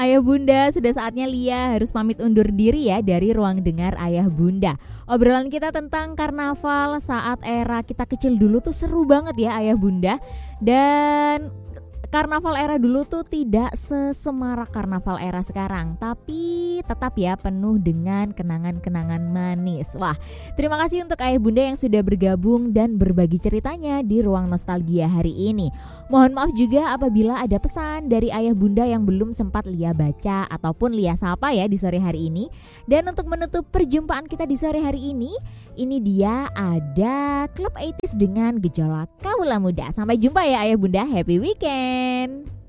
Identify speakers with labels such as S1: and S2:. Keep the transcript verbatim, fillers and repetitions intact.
S1: Ayah bunda, sudah saatnya Lia harus pamit undur diri ya dari ruang dengar ayah bunda. Obrolan kita tentang karnaval saat era kita kecil dulu tuh seru banget ya ayah bunda. Dan karnaval era dulu tuh tidak sesemarak karnaval era sekarang, tapi tetap ya penuh dengan kenangan-kenangan manis. Wah, terima kasih untuk ayah bunda yang sudah bergabung dan berbagi ceritanya di ruang nostalgia hari ini. Mohon maaf juga apabila ada pesan dari ayah bunda yang belum sempat Lia baca ataupun Lia sapa ya di sore hari ini. Dan untuk menutup perjumpaan kita di sore hari ini, ini dia ada Klub delapan puluhan dengan Gejolak Kaula Muda. Sampai jumpa ya ayah bunda, happy weekend.